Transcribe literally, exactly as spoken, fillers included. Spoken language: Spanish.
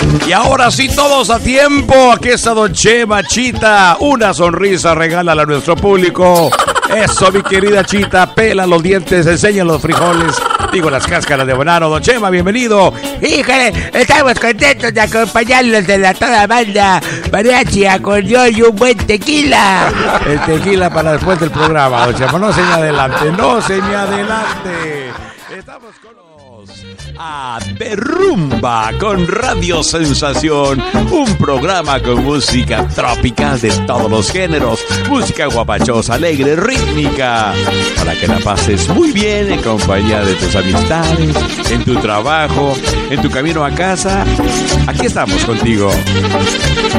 Y ahora sí, todos a tiempo. Aquí está Don Chema, Chita. Una sonrisa regálala a nuestro público. Eso, mi querida Chita. Pela los dientes, enseña los frijoles. Digo, las cáscaras de banano. Don Chema, bienvenido. Híjole, estamos contentos de acompañarlos de la toda banda. Mariachi, acordeón y un buen tequila. El tequila para después del programa, Don Chema. No se me adelante, no se me adelante. Estamos con los a de Rumba con Radio Sensación, un programa con música tropical de todos los géneros, música guapachosa, alegre, rítmica, para que la pases muy bien en compañía de tus amistades, en tu trabajo, en tu camino a casa. Aquí estamos contigo.